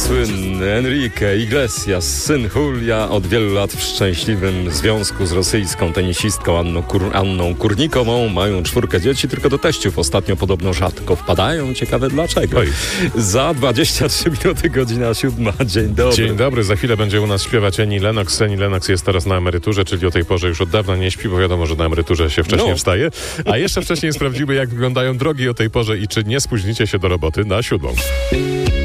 Słynny Enrique Iglesias, syn Julia, od wielu lat w szczęśliwym związku z rosyjską tenisistką Anną Kurnikową. Mają 4 dzieci, tylko do teściów ostatnio podobno rzadko wpadają. Ciekawe dlaczego. Oj. Za 23 minuty, godzina 7. Dzień dobry. Dzień dobry, za chwilę będzie u nas śpiewać Annie Lennox. Annie Lennox jest teraz na emeryturze, czyli o tej porze już od dawna nie śpi, bo wiadomo, że na emeryturze się wcześniej wstaje. A jeszcze wcześniej sprawdzimy, jak wyglądają drogi o tej porze i czy nie spóźnicie się do roboty na 7.